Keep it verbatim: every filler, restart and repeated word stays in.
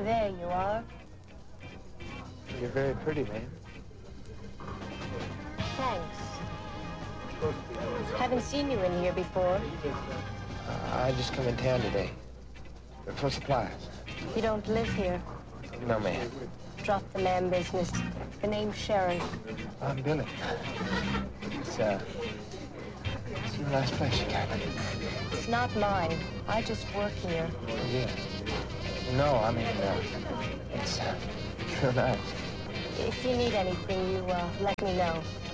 There you are. You're very pretty, ma'am. Thanks. Haven't seen you in here before. Uh, I just come in town today. For supplies. You don't live here. No, ma'am. Drop the man business. The name's Sharon. I'm Billy. It's, uh, it's a nice place you got. It's not mine. I just work here. Oh, yeah. No, I mean, uh, it's, uh, it's real nice. If you need anything, you, uh, let me know.